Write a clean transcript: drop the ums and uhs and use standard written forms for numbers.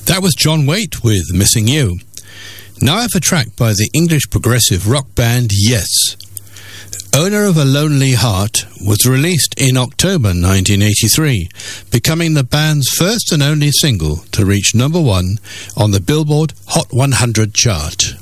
That was John Waite with Missing You. Now I have a track by the English progressive rock band Yes. Owner of a Lonely Heart was released in October 1983, becoming the band's first and only single to reach number 1 on the Billboard Hot 100 chart.